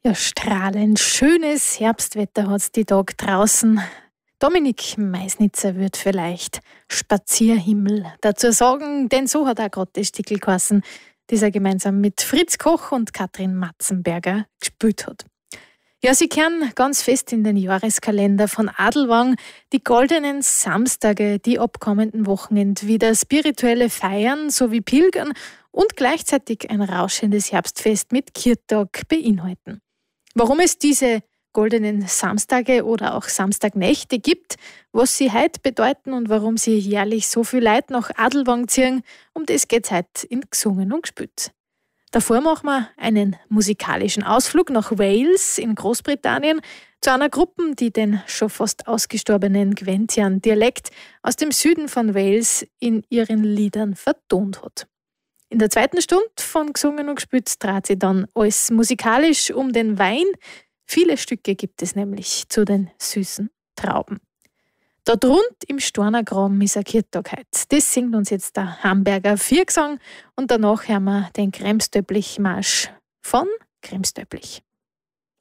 Ja, strahlend schönes Herbstwetter hat's die Tag draußen. Dominik Meisnitzer wird vielleicht Spazierhimmel dazu sagen, denn so hat auch gerade das Stickel geheißen, das er gemeinsam mit Fritz Koch und Katrin Matzenberger gespielt hat. Ja, sie kehren ganz fest in den Jahreskalender von Adelwang, die goldenen Samstage, die ab kommenden Wochenende wieder spirituelle Feiern sowie Pilgern und gleichzeitig ein rauschendes Herbstfest mit Kirtag beinhalten. Warum es diese goldenen Samstage oder auch Samstagnächte gibt, was sie heute bedeuten und warum sie jährlich so viel Leute nach Adelwang ziehen, um das geht's heute in Gesungen und Gespielt. Davor machen wir einen musikalischen Ausflug nach Wales in Großbritannien zu einer Gruppe, die den schon fast ausgestorbenen Gwentian-Dialekt aus dem Süden von Wales in ihren Liedern vertont hat. In der zweiten Stunde von Gesungen und Gespielt dreht sich dann alles musikalisch um den Wein. Viele Stücke gibt es nämlich zu den süßen Trauben. Dort rund im Stornergraben ist ein Kirtag heute. Das singt uns jetzt der Hamburger Viergesang und danach hören wir den Kremstöblich-Marsch von Kremstöblich.